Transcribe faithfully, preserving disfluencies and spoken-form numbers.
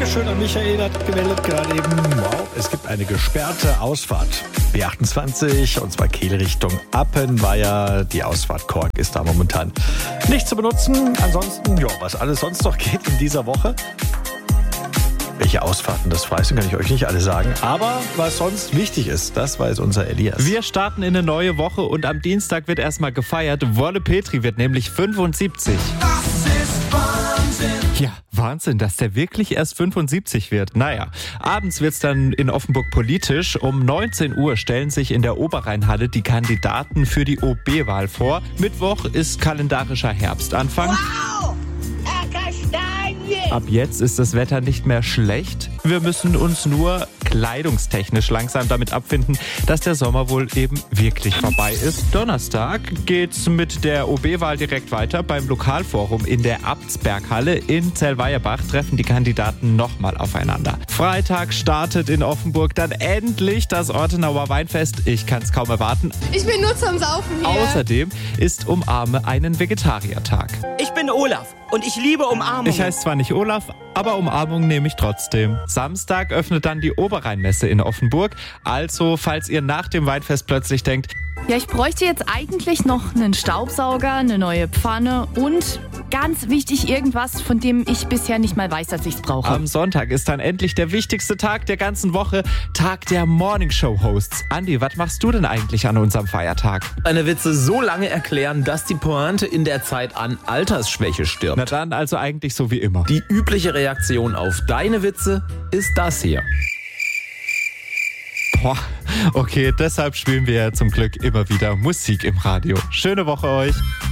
Dankeschön an Michael, hat gemeldet gerade eben. Wow, es gibt eine gesperrte Ausfahrt. B achtundzwanzig, und zwar Kehl Richtung Appenweier. Die Ausfahrt Kork ist da momentan nicht zu benutzen. Ansonsten, ja, was alles sonst noch geht in dieser Woche. Welche Ausfahrten das frei sind, kann ich euch nicht alle sagen. Aber was sonst wichtig ist, das weiß unser Elias. Wir starten in eine neue Woche und am Dienstag wird erstmal gefeiert. Wolle Petri wird nämlich fünfundsiebzig. Das ist Wahnsinn. Ja, Wahnsinn, dass der wirklich erst fünfundsiebzig wird. Naja, abends wird's dann in Offenburg politisch. Um neunzehn Uhr stellen sich in der Oberrheinhalle die Kandidaten für die O B-Wahl vor. Mittwoch ist kalendarischer Herbstanfang. Wow! Herr Kastanie! Ab jetzt ist das Wetter nicht mehr schlecht. Wir müssen uns nur kleidungstechnisch langsam damit abfinden, dass der Sommer wohl eben wirklich vorbei ist. Donnerstag geht's mit der O B-Wahl direkt weiter. Beim Lokalforum in der Abtsberghalle in Zellweierbach treffen die Kandidaten nochmal aufeinander. Freitag startet in Offenburg dann endlich das Ortenauer Weinfest. Ich kann's kaum erwarten. Ich bin nur zum Saufen hier. Außerdem ist Umarme einen Vegetariertag. Ich bin Olaf und ich liebe Umarmung. Ich heiße zwar nicht Olaf, aber Umarmung nehme ich trotzdem. Samstag öffnet dann die Oberrheinmesse in Offenburg. Also, falls ihr nach dem Weinfest plötzlich denkt, Ja, ich bräuchte jetzt eigentlich noch einen Staubsauger, eine neue Pfanne und ganz wichtig irgendwas, von dem ich bisher nicht mal weiß, dass ich es brauche. am Sonntag ist dann endlich der wichtigste Tag der ganzen Woche, Tag der Morningshow-Hosts. Andi, was machst du denn eigentlich an unserem Feiertag? Deine Witze so lange erklären, dass die Pointe in der Zeit an Altersschwäche stirbt. Na dann also eigentlich so wie immer. Die übliche Reaktion auf deine Witze ist das hier. Boah, okay, deshalb spielen wir ja zum Glück immer wieder Musik im Radio. Schöne Woche euch.